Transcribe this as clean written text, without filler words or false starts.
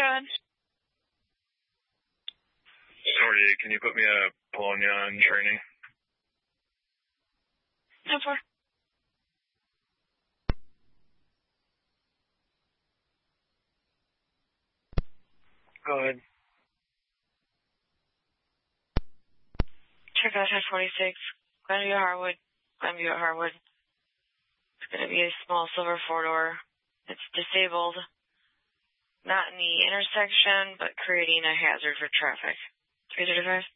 ahead. 48, can you put me a Bologna on training? No, for. Go ahead. Check out 1046. Glenview Harwood. It's going to be a small silver four-door. It's disabled. Not in the intersection, but creating a hazard for traffic. 335.